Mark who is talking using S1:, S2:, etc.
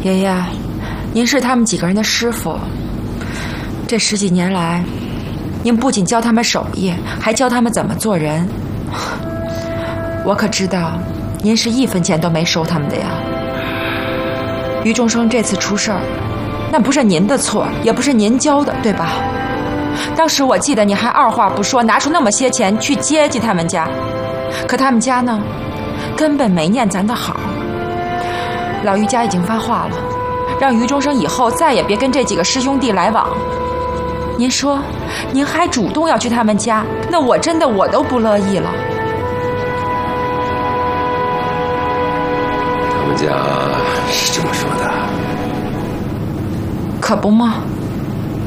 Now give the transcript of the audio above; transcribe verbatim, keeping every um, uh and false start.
S1: 爷爷，您是他们几个人的师傅，这十几年来，您不仅教他们手艺，还教他们怎么做人。我可知道，您是一分钱都没收他们的呀。于中生这次出事儿，那不是您的错，也不是您教的，对吧？当时我记得你还二话不说，拿出那么些钱去接济他们家，可他们家呢，根本没念咱的好。老于家已经发话了，让于中生以后再也别跟这几个师兄弟来往。您说，您还主动要去他们家，那我真的我都不乐意了。
S2: 他们家是这么说的，
S1: 可不吗？